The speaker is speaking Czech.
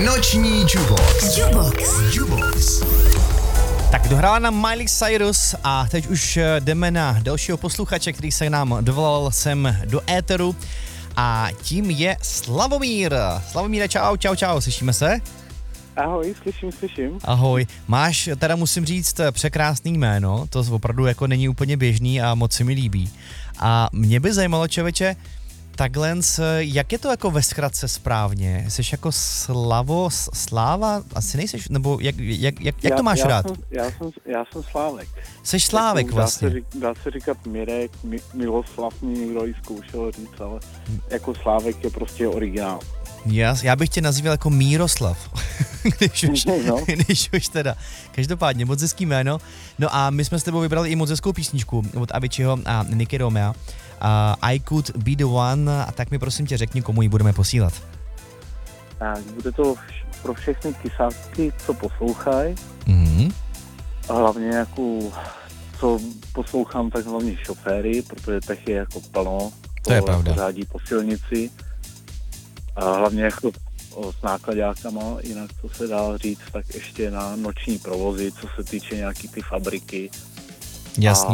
Noční Jubox. Tak dohrála nám Miley Cyrus a teď už jdeme na dalšího posluchače, který se nám dovolal sem do éteru a tím je Slavomír. Slavomíre, čau, slyšíme se? Ahoj, slyším. Ahoj, máš teda musím říct překrásný jméno, to opravdu jako není úplně běžný a moc se mi líbí. A mě by zajímalo, člověče, takhle, jak je to jako ve zkratce správně? Jsi jako Sláva? Asi nejseš, nebo jak to máš rád? Já jsem Slávek. Jsi Slávek vlastně. Dá se říkat Mirek, Miloslav mi někdo jí zkoušel říct, ale jako Slávek je prostě originál. Já bych tě nazýval jako Míroslav, když už teda. Každopádně, moc hezký jméno. No a my jsme s tebou vybrali i moc hezkou písničku od Aviciiho a Nicky Romea. I Could Be The One, a tak mi prosím tě řekni, komu ji budeme posílat. Tak, bude to pro všechny kysáky, co poslouchají. A hlavně jako, co poslouchám, tak hlavně šoféry, protože těch je jako plno. To je pravda. Řádí po silnici. A hlavně jako s nákladákama, jinak co se dá říct, tak ještě na noční provozy, co se týče nějaký ty fabriky. Jasný.